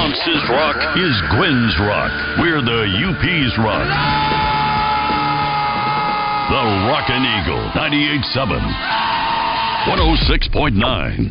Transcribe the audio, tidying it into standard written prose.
Bronx's rock is Gwen's rock. We're the UP's rock. The Rockin' Eagle, 98.7, 106.9.